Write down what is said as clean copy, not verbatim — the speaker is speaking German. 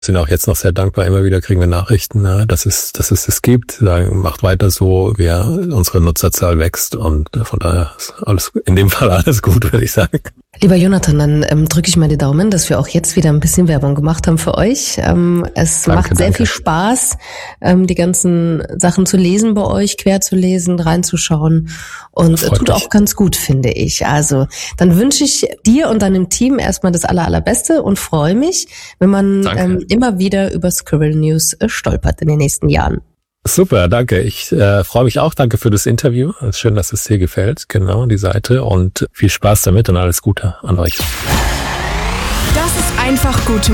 Sind auch jetzt noch sehr dankbar. Immer wieder kriegen wir Nachrichten, dass es gibt. Sagen, macht weiter so, unsere Nutzerzahl wächst und von daher ist alles, in dem Fall alles gut, würde ich sagen. Lieber Jonathan, dann drücke ich mal die Daumen, dass wir auch jetzt wieder ein bisschen Werbung gemacht haben für euch. Es macht sehr viel Spaß, die ganzen Sachen zu lesen bei euch, quer zu lesen, reinzuschauen und tut auch ganz gut, finde ich. Also dann wünsche ich dir und deinem Team erstmal das Allerbeste und freue mich, wenn man immer wieder über Squirrel News stolpert in den nächsten Jahren. Super, danke. Ich freue mich auch. Danke für das Interview. Es ist schön, dass es dir gefällt. Genau, die Seite. Und viel Spaß damit und alles Gute an euch. Das ist einfach gut.